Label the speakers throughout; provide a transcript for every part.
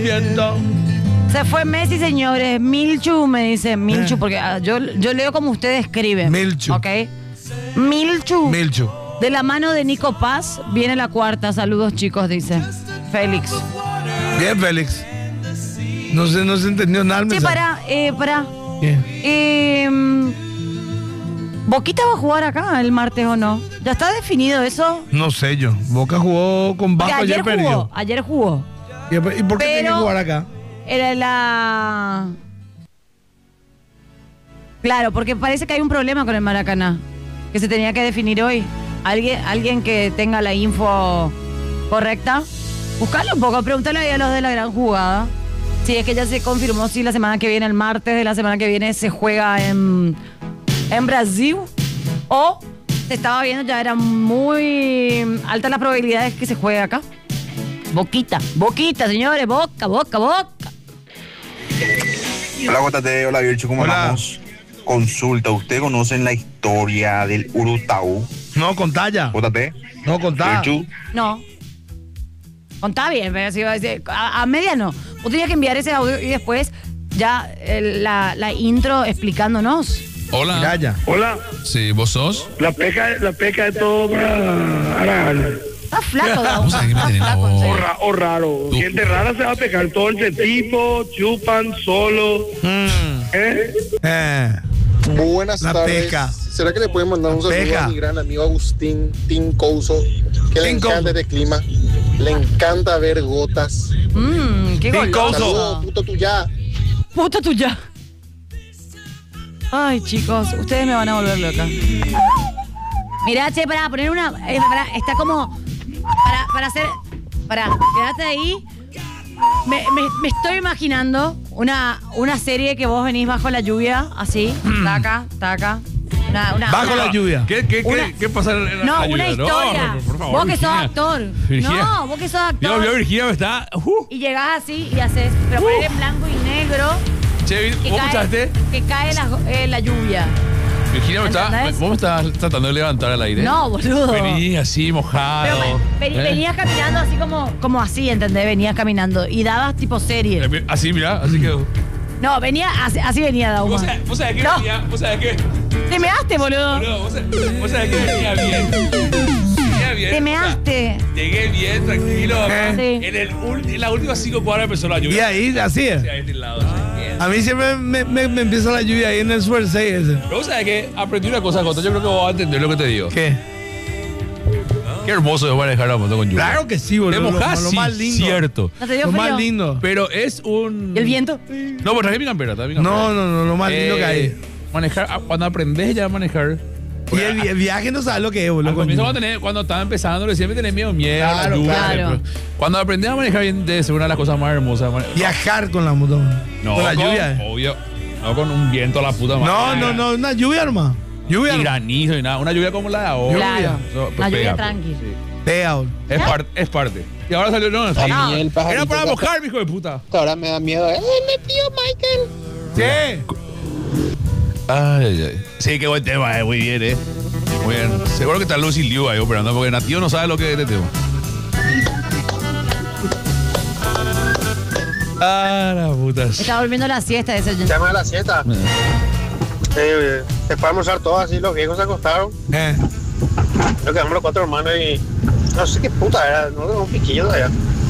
Speaker 1: Viento.
Speaker 2: Se fue Messi, señores. Milchu me dice. Milchu, porque yo leo como ustedes escriben.
Speaker 1: Milchu.
Speaker 2: ¿Ok? Milchu.
Speaker 1: Milchu.
Speaker 2: De la mano de Nico Paz viene la cuarta. Saludos, chicos, dice Félix.
Speaker 1: Bien, Félix. No se entendió nada.
Speaker 2: Sí, para.
Speaker 1: Bien.
Speaker 2: ¿Boquita va a jugar acá el martes o no? ¿Ya está definido eso?
Speaker 1: No sé yo. Boca jugó con
Speaker 2: Porque
Speaker 1: Vasco, ayer perdió.
Speaker 2: Ayer jugó.
Speaker 1: ¿Y por qué tiene que jugar acá?
Speaker 2: Era la... Claro, porque parece que hay un problema con el Maracaná, que se tenía que definir hoy. Alguien que tenga la info correcta. Buscarle un poco, pregúntale ahí a los de la gran jugada. Si es que ya se confirmó si la semana que viene, el martes de la semana que viene, se juega en Brasil. O se estaba viendo, ya era muy alta las probabilidades que se juegue acá. Boquita, señores, boca.
Speaker 3: Hola, Guatate, hola, Vircho, ¿cómo andamos? Consulta, ¿ustedes conocen la historia del Urutaú?
Speaker 1: No, contá ya.
Speaker 3: Guatate.
Speaker 1: No, contá.
Speaker 3: Vircho.
Speaker 2: No. Contá bien, pero si a media no. Vos tenías que enviar ese audio y después ya la intro explicándonos.
Speaker 4: Hola.
Speaker 1: Mira ya.
Speaker 5: Hola,
Speaker 4: Sí, ¿vos sos?
Speaker 5: la pesca es todo para Aragán.
Speaker 2: Está flaco, Dago.
Speaker 4: Vos sabés que me tenés la
Speaker 2: en
Speaker 4: voz.
Speaker 2: serio.
Speaker 5: O raro. Gente rara se va a pescar todo ese tipo, chupan solo.
Speaker 6: Buenas
Speaker 1: La
Speaker 6: tardes.
Speaker 1: pesca.
Speaker 6: ¿Será que le pueden mandar un saludo
Speaker 1: Pesca.
Speaker 6: a mi gran amigo Agustín Tincouso? Que le
Speaker 1: Tinco.
Speaker 6: encanta este clima. Le encanta ver gotas.
Speaker 2: Qué
Speaker 1: Tincoso.
Speaker 6: Saludos,
Speaker 2: goloso.
Speaker 6: puto tuya.
Speaker 2: Puta tuya. Ay, chicos, ustedes me van a volver loca. Mirá, che, para poner una... está como... Para hacer... quédate ahí. Me estoy imaginando una serie que vos venís bajo la lluvia, así, taca.
Speaker 1: Bajo la lluvia.
Speaker 4: ¿Qué pasa en la
Speaker 2: No,
Speaker 4: lluvia?
Speaker 2: una historia.
Speaker 4: Por favor,
Speaker 2: Vos que sos
Speaker 4: Virginia.
Speaker 2: actor.
Speaker 4: Virginia.
Speaker 2: No, vos que sos actor.
Speaker 4: Yo, Virginia me está...
Speaker 2: Y llegás así y haces, pero poner en blanco y negro,
Speaker 4: Che,
Speaker 2: que
Speaker 4: ¿vos escuchaste?
Speaker 2: cae la lluvia.
Speaker 4: Virginia,
Speaker 2: ¿Entendés?
Speaker 4: vos me estás tratando de levantar al aire.
Speaker 2: No, boludo.
Speaker 4: Vení así,
Speaker 2: Pero
Speaker 4: mojado.
Speaker 2: venías caminando así como así, ¿entendés? Venías caminando y dabas tipo serie.
Speaker 4: Así, mirá, así quedó.
Speaker 2: No, venía así venía Dauma.
Speaker 4: ¿Vos sabés qué
Speaker 2: No.
Speaker 4: venía? ¿Vos sabés qué?
Speaker 2: Te measte, boludo.
Speaker 4: Boludo, vos sabés que venía bien. Venía bien.
Speaker 2: Te
Speaker 4: o sea,
Speaker 2: measte.
Speaker 4: Llegué bien, tranquilo.
Speaker 2: Sí.
Speaker 4: En las últimas 5 cuadras empezó la lluvia.
Speaker 1: Y ahí, así es.
Speaker 4: Sí, ahí este lado, así, bien.
Speaker 1: A mí siempre me empieza la lluvia ahí en el Super 6 ese.
Speaker 4: Pero vos sabés que aprendí una cosa, Jota. Yo creo que vos vas a entender lo que te digo.
Speaker 1: ¿Qué?
Speaker 4: Qué hermoso es manejar la moto con lluvia.
Speaker 1: Claro que sí, boludo.
Speaker 4: Te mojás,
Speaker 1: lo
Speaker 4: sí,
Speaker 1: más lindo.
Speaker 4: cierto.
Speaker 2: ¿No te dio
Speaker 1: Lo
Speaker 2: frío?
Speaker 1: más lindo.
Speaker 4: Pero es un...
Speaker 2: ¿Y el viento?
Speaker 4: No, pues traje mi campera, traje mi campera.
Speaker 1: No, lo más lindo que hay.
Speaker 4: Manejar, cuando aprendes ya a manejar...
Speaker 1: Y el viaje no sabes lo que es, boludo.
Speaker 4: Al
Speaker 1: con
Speaker 4: comienzo
Speaker 1: lluvia.
Speaker 4: cuando estaba empezando, siempre tenés miedo a la
Speaker 1: Claro,
Speaker 4: lluvia.
Speaker 2: claro.
Speaker 4: Pero cuando aprendes a manejar bien, es una de las cosas más hermosas.
Speaker 1: Viajar con la moto.
Speaker 4: No,
Speaker 1: con la lluvia.
Speaker 4: Obvio. No con un viento a la puta madre.
Speaker 1: No, una lluvia nomás. Lluvia
Speaker 4: Ni
Speaker 1: nomás.
Speaker 4: granizo ni nada. Una lluvia como la de ahora.
Speaker 2: Claro.
Speaker 4: No,
Speaker 2: Una lluvia
Speaker 4: pega,
Speaker 2: tranqui.
Speaker 4: sí.
Speaker 1: Pega, boludo.
Speaker 4: Es parte. Y ahora salió, no, está
Speaker 2: No.
Speaker 4: bien. Era para mojar, hijo de puta.
Speaker 6: Ahora me da miedo. Mi tío Michael!
Speaker 1: ¿Qué?
Speaker 4: Ay. Sí, qué buen tema, muy bien, Muy bien. Seguro que está Lucy Liu ahí operando, porque Nativo no sabe lo que es este tema. La putas.
Speaker 2: Está volviendo la siesta de ese.
Speaker 6: Llama a la siesta. Se puede almorzar todo así, los viejos se acostaron. Nos quedamos los 4 hermanos y no sé qué puta era, no tengo un piquillo todavía.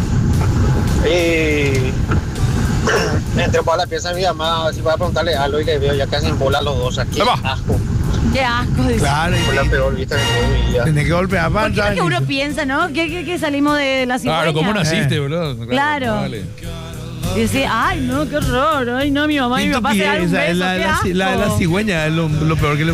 Speaker 6: Y me entré para la pieza de mi mamá a ver si voy a preguntarle algo y le veo ya casi en bola los dos aquí.
Speaker 4: Toma.
Speaker 6: Asco.
Speaker 2: Qué asco. Dice.
Speaker 1: Claro,
Speaker 6: Fue la peor vista que tuve en mi vida.
Speaker 1: tenés que golpear para
Speaker 2: Porque es
Speaker 1: entrar.
Speaker 2: que uno piensa, ¿no? Que salimos de la cigüeña.
Speaker 4: Claro, ¿cómo naciste, boludo?
Speaker 2: Claro.
Speaker 4: Vale.
Speaker 2: Y dice, ay, no, qué horror. Ay, no, mi mamá y mi papá se dan un beso. Qué asco.
Speaker 1: La cigüeña es lo peor que le